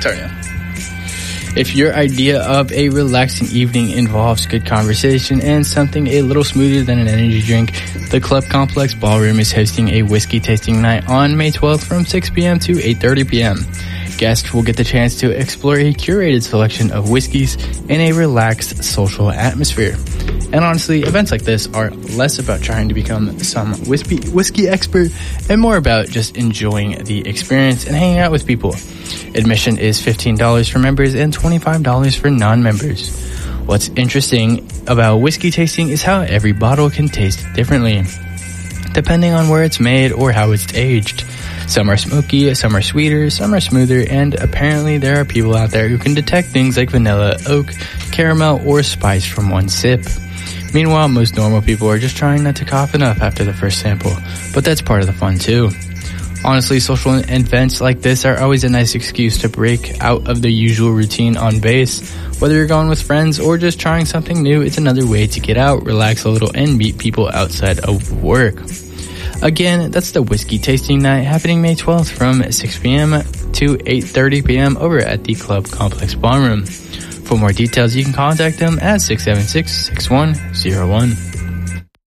Antonio. If your idea of a relaxing evening involves good conversation and something a little smoother than an energy drink, the Club Complex Ballroom is hosting a whiskey tasting night on May 12th from 6 p.m. to 8:30 p.m. Guests will get the chance to explore a curated selection of whiskeys in a relaxed social atmosphere. And honestly, events like this are less about trying to become some whiskey expert and more about just enjoying the experience and hanging out with people. Admission is $15 for members and $25 for non-members. What's interesting about whiskey tasting is how every bottle can taste differently, depending on where it's made or how it's aged. Some are smoky, some are sweeter, some are smoother, and apparently there are people out there who can detect things like vanilla, oak, caramel, or spice from one sip. Meanwhile, most normal people are just trying not to cough enough after the first sample, but that's part of the fun too. Honestly, social events like this are always a nice excuse to break out of the usual routine on base. Whether you're going with friends or just trying something new, it's another way to get out, relax a little, and meet people outside of work. Again, that's the Whiskey Tasting Night happening May 12th from 6 p.m. to 8:30 p.m. over at the Club Complex Ballroom. For more details, you can contact them at 676-6101.